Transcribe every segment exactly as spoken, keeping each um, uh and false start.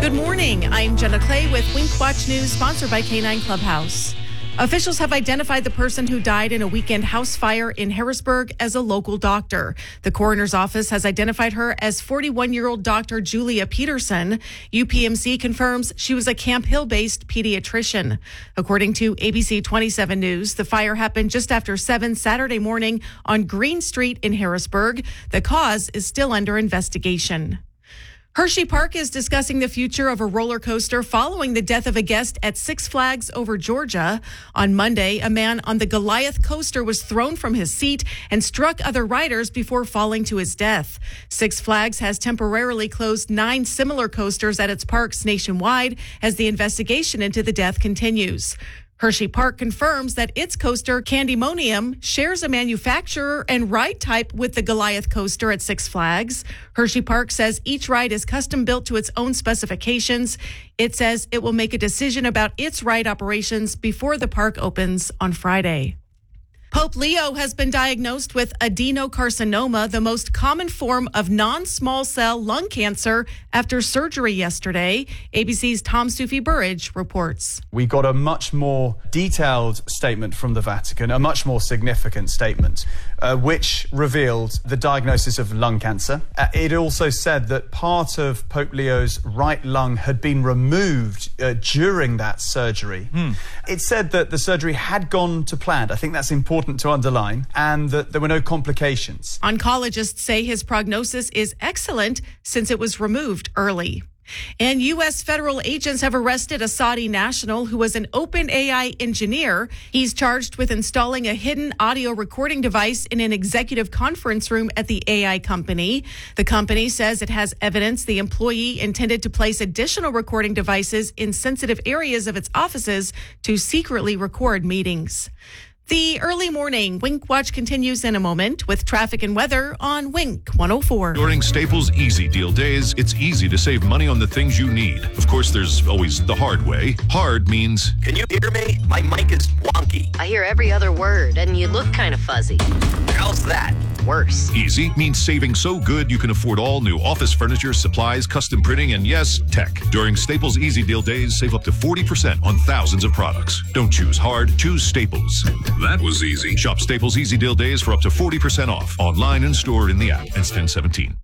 Good morning. I'm Jenna Clay with Wink Watch News, sponsored by K nine Clubhouse. Officials have identified the person who died in a weekend house fire in Harrisburg as a local doctor. The coroner's office has identified her as forty-one-year-old Doctor Julia Peterson. U P M C confirms she was a Camp Hill-based pediatrician. According to A B C twenty-seven News, the fire happened just after seven Saturday morning on Green Street in Harrisburg. The cause is still under investigation. Hershey Park is discussing the future of a roller coaster following the death of a guest at Six Flags Over Georgia. On Monday, a man on the Goliath coaster was thrown from his seat and struck other riders before falling to his death. Six Flags has temporarily closed nine similar coasters at its parks nationwide as the investigation into the death continues. Hershey Park confirms that its coaster, Candymonium, shares a manufacturer and ride type with the Goliath coaster at Six Flags. Hershey Park says each ride is custom built to its own specifications. It says it will make a decision about its ride operations before the park opens on Friday. Pope Leo has been diagnosed with adenocarcinoma, the most common form of non-small cell lung cancer, after surgery yesterday. A B C's Tom Sufi-Burridge reports. We got a much more detailed statement from the Vatican, a much more significant statement, uh, which revealed the diagnosis of lung cancer. Uh, it also said that part of Pope Leo's right lung had been removed uh, during that surgery. Hmm. It said that the surgery had gone to plan. I think that's important to underline, and that there were no complications. Oncologists say his prognosis is excellent since it was removed early. And U S federal agents have arrested a Saudi national who was an OpenAI engineer. He's charged with installing a hidden audio recording device in an executive conference room at the A I company. The company says it has evidence the employee intended to place additional recording devices in sensitive areas of its offices to secretly record meetings. The early morning Wink Watch continues in a moment with traffic and weather on Wink one oh four. During Staples Easy Deal Days, it's easy to save money on the things you need. Of course, there's always the hard way. Hard means... Can you hear me? My mic is wonky. I hear every other word, and you look kind of fuzzy. How's that? Worse. Easy means saving so good you can afford all new office furniture, supplies, custom printing, and yes, tech. During Staples Easy Deal Days, save up to forty percent on thousands of products. Don't choose hard, choose Staples. That was easy. Shop Staples Easy Deal Days for up to forty percent off. Online and store in the app. It's ten seventeen.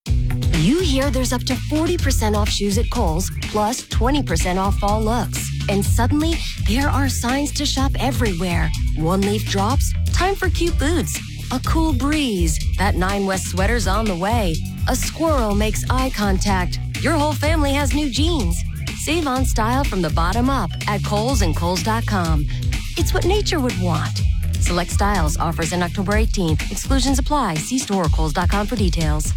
You hear there's up to forty percent off shoes at Kohl's, plus twenty percent off fall looks. And suddenly, there are signs to shop everywhere. One leaf drops, time for cute boots. A cool breeze, that Nine West sweater's on the way. A squirrel makes eye contact. Your whole family has new jeans. Save on style from the bottom up at Kohl's and Kohl's dot com. It's what nature would want. Select styles, offers in October eighteenth. Exclusions apply. See store or Kohl's dot com for details.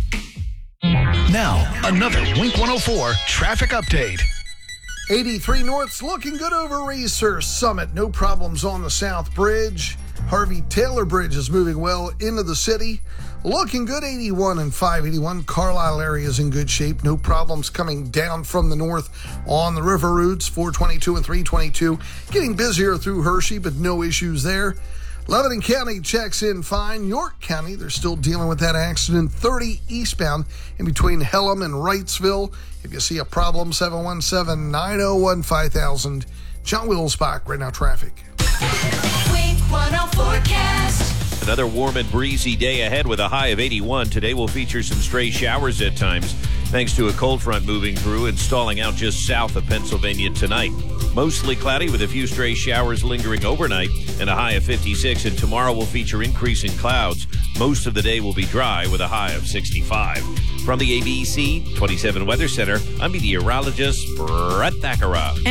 Now, another Wink one oh four traffic update. eighty-three North's looking good over Racer Summit. No problems on the South Bridge. Harvey Taylor Bridge is moving well into the city. Looking good, eighty-one and five eighty-one. Carlisle area is in good shape. No problems coming down from the north on the river routes. four twenty-two and three twenty-two. Getting busier through Hershey, but no issues there. Lebanon County checks in fine. York County, they're still dealing with that accident. thirty eastbound in between Hellam and Wrightsville. If you see a problem, seven one seven, nine oh one, five thousand. John Wilsbach, right now traffic. Wink one oh forecast. Another warm and breezy day ahead with a high of eighty-one. Today will feature some stray showers at times, thanks to a cold front moving through and stalling out just south of Pennsylvania tonight. Mostly cloudy with a few stray showers lingering overnight and a high of fifty-six. And tomorrow will feature increasing clouds. Most of the day will be dry with a high of sixty-five. From the A B C twenty-seven Weather Center, I'm meteorologist Brett Thakara.